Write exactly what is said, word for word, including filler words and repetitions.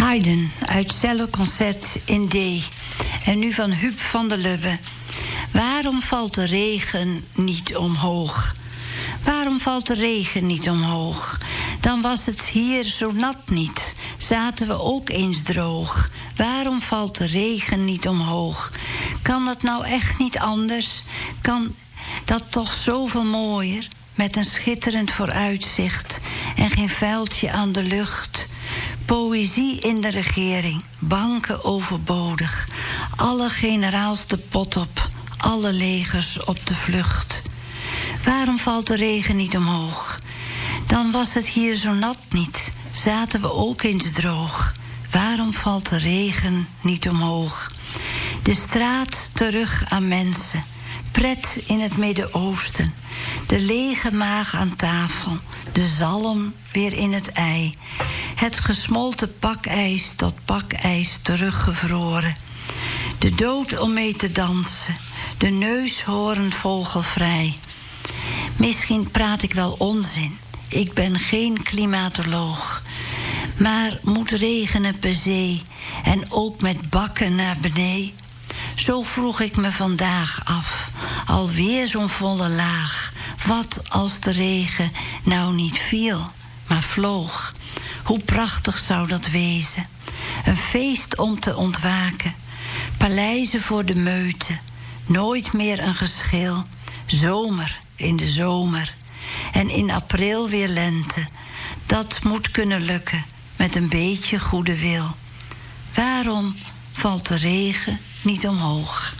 Haydn uit celloconcert in D. En nu van Huub van der Lubbe. Waarom valt de regen niet omhoog? Waarom valt de regen niet omhoog? Dan was het hier zo nat niet. Zaten we ook eens droog. Waarom valt de regen niet omhoog? Kan dat nou echt niet anders? Kan dat toch zoveel mooier? Met een schitterend vooruitzicht en geen vuiltje aan de lucht. Poëzie in de regering, banken overbodig. Alle generaals de pot op, alle legers op de vlucht. Waarom valt de regen niet omhoog? Dan was het hier zo nat niet, zaten we ook eens droog. Waarom valt de regen niet omhoog? De straat terug aan mensen, pret in het Midden-Oosten. De lege maag aan tafel, de zalm weer in het ei. Het gesmolten pakijs tot pakijs teruggevroren. De dood om mee te dansen, de neushoorn vogelvrij. Misschien praat ik wel onzin, ik ben geen klimatoloog. Maar moet regenen per se en ook met bakken naar beneden? Zo vroeg ik me vandaag af, alweer zo'n volle laag. Wat als de regen nou niet viel, maar vloog? Hoe prachtig zou dat wezen? Een feest om te ontwaken, paleizen voor de meute. Nooit meer een geschil, zomer in de zomer. En in april weer lente. Dat moet kunnen lukken met een beetje goede wil. Waarom valt de regen niet omhoog?